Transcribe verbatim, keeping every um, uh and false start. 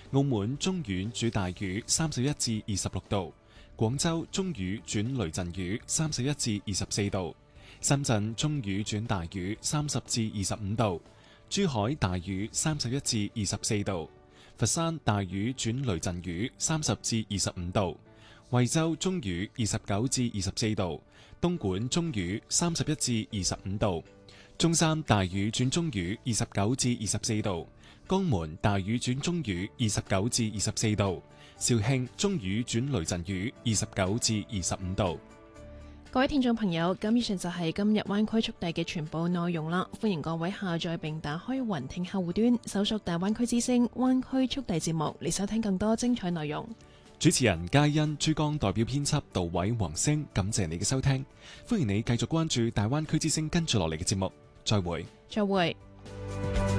澳門中遠轉大雨，三十一至二十六度；廣州中雨轉雷陣雨，三十一至二十四度；深圳中雨轉大雨，三十至二十五度；珠海大雨，三十一至二十四度；佛山大雨轉雷陣雨，三十至二十五度；惠州中雨，二十九至二十四度；東莞中雨，三十一至二十五度；中山大雨轉中雨，二十九至二十四度；江門大雨轉中雨，二十九至二十四度；肇慶中雨轉雷陣雨，二十九至二十五度。 各位聽眾朋友，咁以上就係今日灣區速遞嘅全部內容啦。歡迎各位下載並打開雲聽客戶端，搜索大灣區之聲灣區速遞節目嚟收聽更多精彩內容。 主持人嘉欣、珠江代表編輯杜偉、黃星，感謝你嘅收聽。歡迎你繼續關注大灣區之聲跟住落嚟嘅節目。再會。 再會。